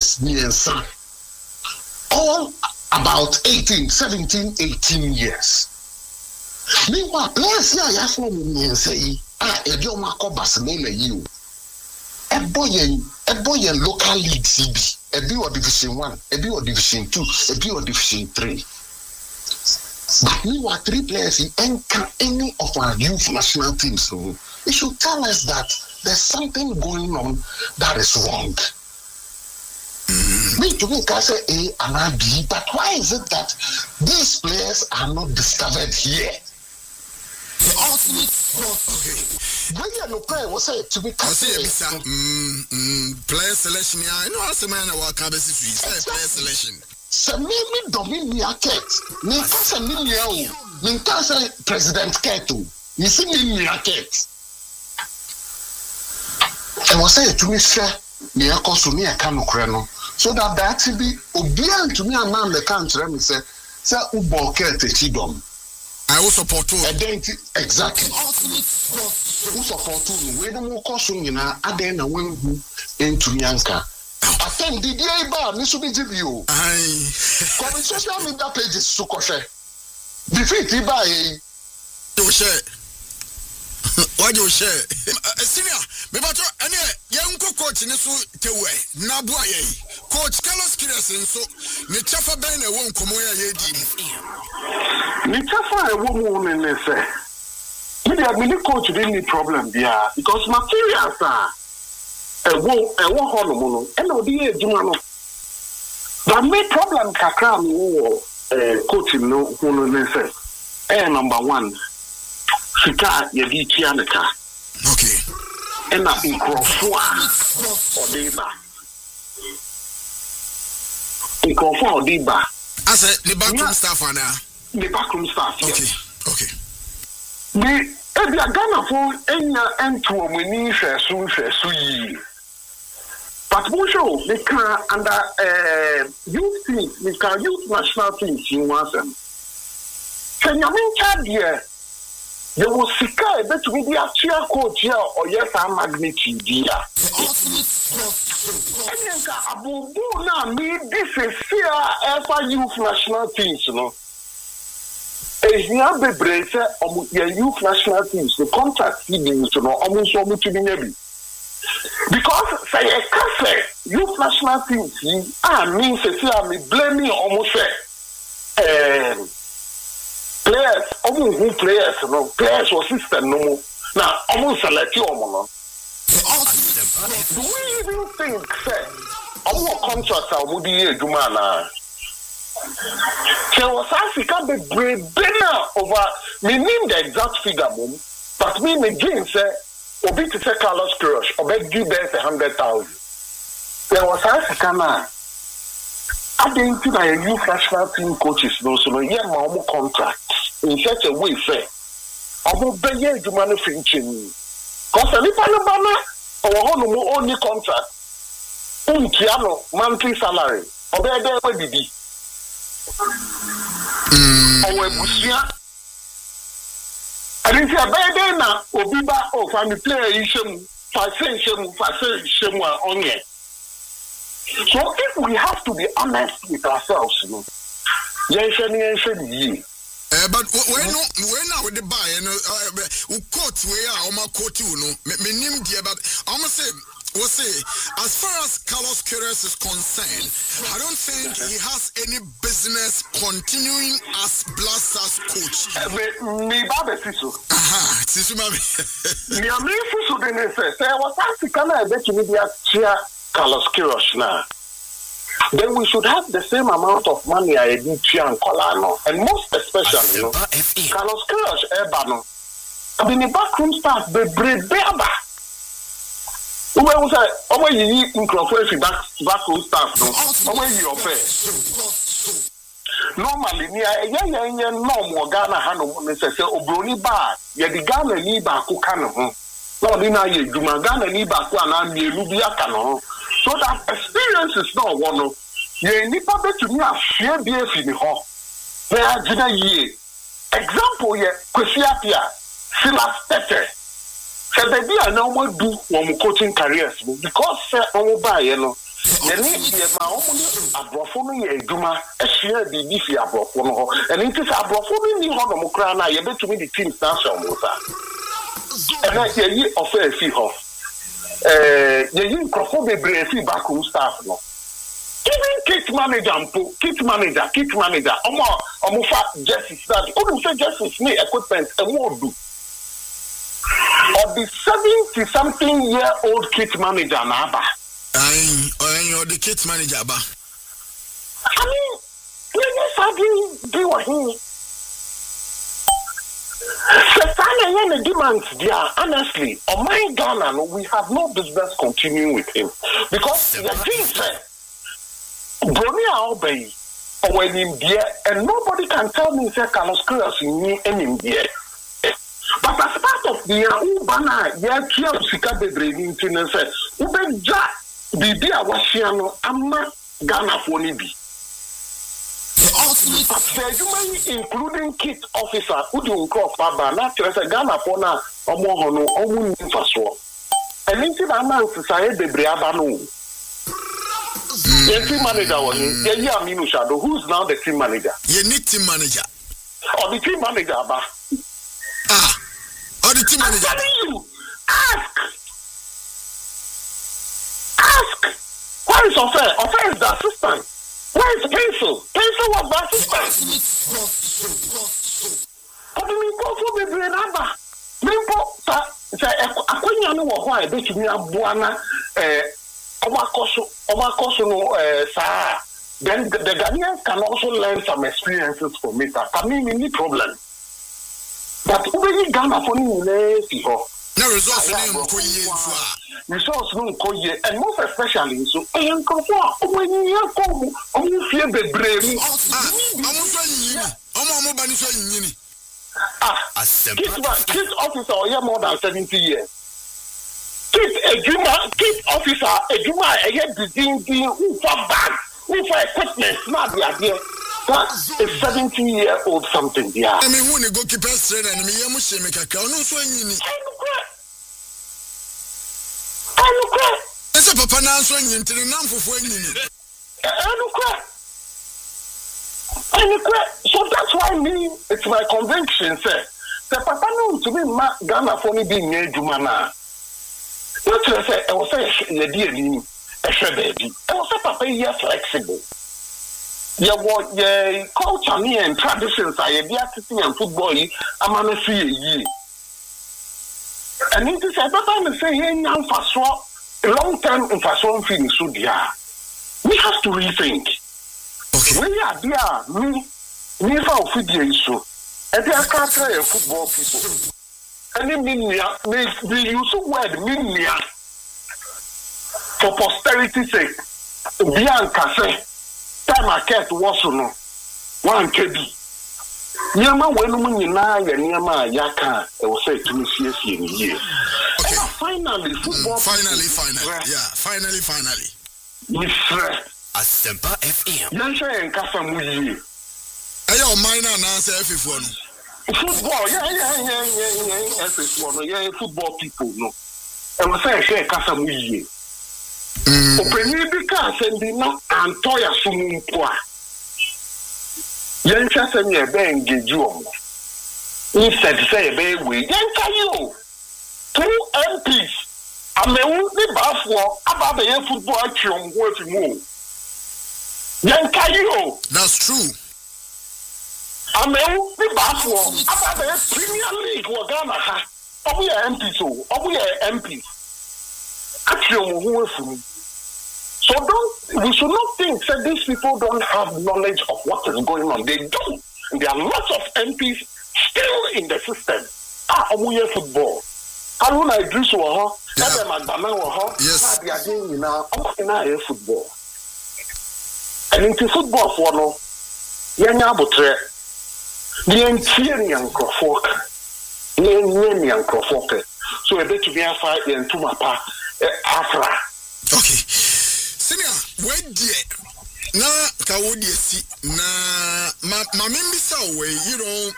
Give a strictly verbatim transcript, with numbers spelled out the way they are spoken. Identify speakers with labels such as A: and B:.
A: players Niensa, all about eighteen, seventeen, eighteen years. Meanwhile, players here are from Niensa, ah, a young Marco Barcelona, you. A boy in a boy in local league C B, a B or Division One, a B or Division Two, a B or Division Three. But meanwhile, three players in any of our youth national teams, so it should tell us that there's something going on that is wrong. Me to me, I say A and I B, but why is it that these players are not discovered here?
B: The ultimate sport. Okay.
A: When you look at what's it to be
B: considered player selection, I know how some man are cabbages player selection.
A: Some name Dominia Ket, Ninkasa Niniao, Ninkasa President Ketu, you see Ninia Ket. And was say to me, sir, near Kosumia Kano Creno, so that that be obedient to me a man the country, and say, Sir Ubo Ket, Chidom.
B: I will support you.
A: Exactly. Who support you? We don't know caution in our Aden and when into Yanka. Attend the day bar, Miss Ubiju. I come in social media pages, Sukoshe. Defeat by
B: you share. What do you share? Senior, me bato any young coach in this way. Nabuaye. Coach Carlos Kirasin, so Nichafa Ben a won't come away.
A: Nichafa a woman in this. Maybe a mini coach didn't need problem there because materials are a wo a wo hormone and no be jumano. But me problem kakra me uh coaching no who say. Eh number one. Sika yedi tianeka.
B: Okay.
A: And na inkrofo Odiba. Inkrofo Odiba.
B: As a the backroom staff now.
A: The backroom staff.
B: Okay. Okay.
A: The Ebia Ghana for enya ento omani hweso hweso yi. But Busho, they can under uh youth team, they can youth national teams in Wasem. Can you mean Chad there was Sika, I bet to be the actual coach here or yes, I'm magnitude here. Abu Buna me this is here ever youth national teams, you know. It's not the brace of your youth national teams, the contract feeding, you know, almost so much to be maybe. Because say a cafe, youth national teams, I mean, say, I'm blaming almost um players, almost who players, no players or system no more. Now, almost select you no. Do we even think say our contracts are would be a Jumana? There was Africa be brave over me name the exact figure, mum, but me again say Obi to say Carlos Queiroz, or beg you there a hundred thousand. There was Africa now. I didn't think I knew national team coaches, no, so yeah, my contracts in such a way, say, I will pay you to manufacturing. Because a little banner or only contract, Untiano, monthly salary, or there, there, where did he? Or a Busia. And if you are better now, Obiba, or family player, Isham, Fashion, Fashion, on yet. So if we have to be honest with ourselves, you know, yes, yes, yes.
B: Uh, but when no, when now with the buy, you know, uh, court where I'm a court, you know, me name dear, but I'm say, we'll say, as far as Carlos Queiroz is concerned, I don't think he has any business continuing as Black Stars coach.
A: Me, Baba Sisu.
B: Aha, Sisu, mami.
A: Me, I'm Sisu. Then say, say, what African I bet you need to share Carlos Queiroz now. Then we should have the same amount of money I did and Colano. And most especially, you know, Carlos Queiroz, Ebano. I mean, the backroom staff, the bread berba. Who was I? Oh, when you eat in Crawford, back backroom staff, no? Oh, when you offer. Normally, yeah, yeah, yeah, yeah, no more Ghana, Hano, necessary, Obroni bar, yeah, the Ghana need back who can, no, Dina, you, Juma Ghana need back one, and you, Lubia Cano. So that experience is not one. You need to be to me a share B F in the hall. There are dinner ye. Example ye, Kwesiapia, Silas Tete. So baby, I know what do when we coaching careers because say on buy, you know, Yeni ye ma omuni abrofo no ye adwuma ehia bibi fi abrofo no ho. Eni nti sa abrofo no ni ho no mokra na ye betumi di team station mo sa. Ena ye yi offer fi ho. Eh ye yi nkrofo bebre fi back home staff no. Even kit manager ampo, kit manager, kit manager. Omo omo fa justice that. Omo say justice ni equipment e mo do. Or the seventy something year old kit manager na aba.
B: Aye, or the kit manager aba.
A: I mean, we just have to do what he. The demands there, honestly, on my Ghana, we have no business continuing with him because the thing said. Bronia obey or when him there, and nobody can tell me say Carlos Queiroz in me and him there. But as part of the Ubana, yeah, Kia Sika Bebre in said, Ube Ja, Bibi Awashiano, Amma Ghana for Nibi. But including kit officer, Udu Nkrof Baba, not Teresa Ghana for now, Omohono, Omun Faso. And into the man society Bebre Abano. The team manager was in yeah, Aminu Shadow. Who's now the team manager?
B: You need team manager.
A: Or the team manager, Abba.
B: Ah, or the team manager.
A: I'm telling you, ask. Ask. Where is Ofer? Ofer is the assistant. Where is Pencil? Pencil was the assistant. But the Mimpo for the brain, Abba. Mimpo, I couldn't know why they give me a buana. Omakoso, Omakoso, no, uh, sir. Then the, the Ghanaians can also learn some experiences from it. I mean, any problem. But already Ghana for me,
B: no results no
A: results no koye, and most especially so. I am confused. When you come, you feel the brave. Ah, ah, kids officer, yeah, more than seventy years. Keep a Juma, keep officer, a Juma, a head disease, who for bag, who for equipment, not the idea. That's a seventy year old something, yeah.
B: I mean, when you go keep us straight and me, I'm going make a crown, no swing.
A: I look at
B: there's a papa now swinging into the number for winning.
A: I look at I look at so that's why me, it's my conviction, sir. The papa knows to me, Ghana for me being near Jumana. What I say, I was saying, the dear me, a baby. I was a papa here flexible. Yeah, what yeah, culture me and traditions are be acting and football, I'm on a three year. And it is a papa say, hey, now for so long term in for some things, so dear. We have to rethink. Okay. We are there, me, me for football, so. And they are can't football people. Any minia, we use the word minia for posterity's sake. Bianca say, time I can't watch no one K B. Niama when we na ya niama yaka, I will say to me, C S C in a year. Finally, football.
B: Finally, finally, yeah, finally, finally.
A: Mister
B: Asempa F M.
A: Yansha and Kasamuyi.
B: Ayo, minor answer F one.
A: Football, yeah, yeah, yeah, yeah, yeah, everyone, yeah, football people, no. And we say, share Kasamuyi. Open because sending no Antoya Sumumpua. Yancha send me a bang, get you on. Instead, say a bang, we yancha you. Two M Ps. I may only buff for about the football team working more. Yancha you.
B: That's true.
A: I mean, the basketball about the Premier League or Ghana ha. Are we M P so? Are we M P? Actually, who is me? So don't we should not think that these people don't have knowledge of what is going on. They do. And there are lots of M Ps still in the system. Ah, are we football? Haruna Idris wa ha. Ebe Magbana wa ha.
B: Yes.
A: Na dia dey na. Omo na e football. And into football for no. Yenya abotre. The entire microphone, the microphone. So a bit to be a fight and to my pa afra.
B: Okay, Senior, wait, dear. Na Kawodi, see, na, my member, so way, you know,